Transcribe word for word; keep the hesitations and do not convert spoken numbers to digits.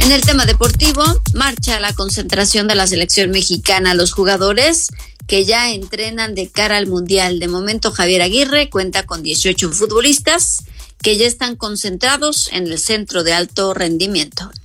En el tema deportivo, marcha la concentración de la selección mexicana. Los jugadores que ya entrenan de cara al Mundial. De momento, Javier Aguirre cuenta con dieciocho futbolistas que ya están concentrados en el centro de alto rendimiento.